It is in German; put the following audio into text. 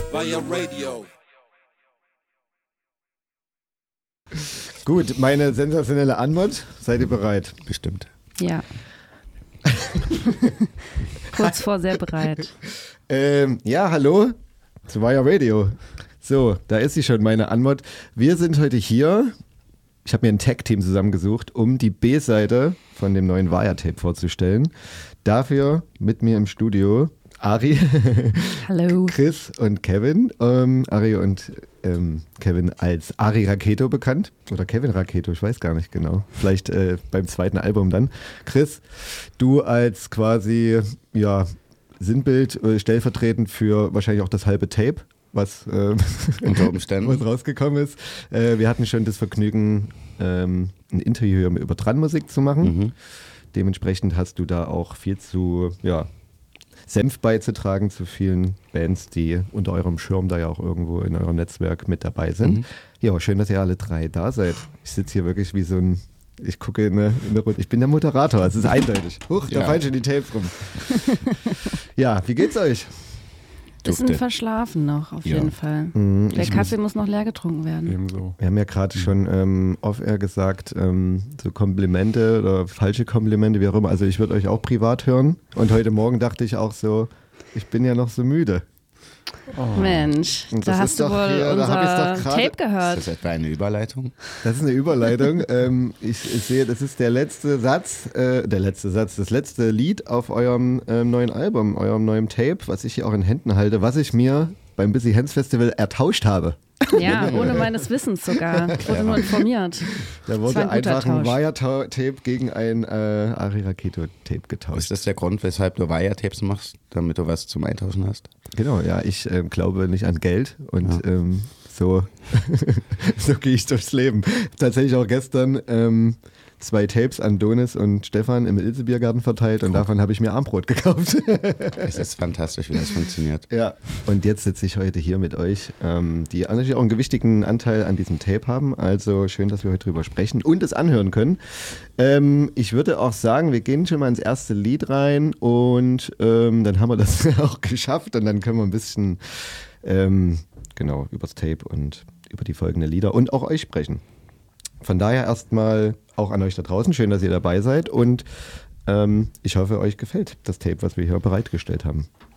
Via Radio. Gut, meine sensationelle Antwort. Seid ihr bereit? Bestimmt. Ja. Kurz vor sehr bereit. Ja, hallo zu Via Radio. So, da ist sie schon, meine Antwort. Wir sind heute hier. Ich habe mir ein Tag-Team zusammengesucht, um die B-Seite von dem neuen Via-Tape vorzustellen. Dafür mit mir im Studio Ari, Hallo. Chris und Kevin. Ari und Kevin als Ari Raketo bekannt. Oder Kevin Raketo, ich weiß gar nicht genau. Vielleicht beim zweiten Album dann. Chris, du als quasi Sinnbild, stellvertretend für wahrscheinlich auch das halbe Tape, was unter Umständen was rausgekommen ist. Wir hatten schon das Vergnügen, ein Interview über Dran-Musik zu machen. Mhm. Dementsprechend hast du da auch viel zu Senf beizutragen zu vielen Bands, die unter eurem Schirm da ja auch irgendwo in eurem Netzwerk mit dabei sind. Mhm. Ja, schön, dass ihr alle drei da seid. Ich sitze hier wirklich wie so ein, ich gucke in eine Runde. Ich bin der Moderator, es ist eindeutig. Huch, da fallen schon die Tapes rum. Ja, wie geht's euch? Bisschen verschlafen noch, auf jeden Fall. Der Kaffee muss noch leer getrunken werden. Ebenso. Wir haben ja gerade schon off-air gesagt, so Komplimente oder falsche Komplimente, wie auch immer. Also ich würde euch auch privat hören. Und heute Morgen dachte ich auch so, ich bin ja noch so müde. Oh. Mensch, Und da das hast ist du doch wohl hier, da hab ich's doch unser grade- Tape gehört. Ist das etwa eine Überleitung? Das ist eine Überleitung. Ich sehe, das ist der letzte Satz, das letzte Lied auf eurem neuen Album, eurem neuen Tape, was ich hier auch in Händen halte, was ich mir beim Busy Hands Festival ertauscht habe. Ja, ohne meines Wissens sogar. Ich wurde nur informiert. Da Das war wurde ein guter einfach ein Tausch. Via-Tape gegen ein Ari Raketo-Tape getauscht. Ist das der Grund, weshalb du Via-Tapes machst, damit du was zum Eintauschen hast? Genau, ja, ich glaube nicht an Geld und so gehe ich durchs Leben. Tatsächlich auch gestern 2 Tapes an Donis und Stefan im Ilse-Biergarten verteilt und davon habe ich mir Armbrot gekauft. Es ist fantastisch, wie das funktioniert. Ja, und jetzt sitze ich heute hier mit euch, die natürlich auch einen gewichtigen Anteil an diesem Tape haben. Also schön, dass wir heute drüber sprechen und es anhören können. Ich würde auch sagen, wir gehen schon mal ins erste Lied rein und dann haben wir das auch geschafft und dann können wir ein bisschen übers Tape und über die folgenden Lieder und auch euch sprechen. Von daher erstmal auch an euch da draußen, schön, dass ihr dabei seid und ich hoffe, euch gefällt das Tape, was wir hier bereitgestellt haben.